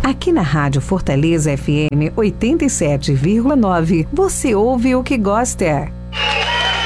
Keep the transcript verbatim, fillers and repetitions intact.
Aqui na Rádio Fortaleza F M oitenta e sete vírgula nove, você ouve o que gosta.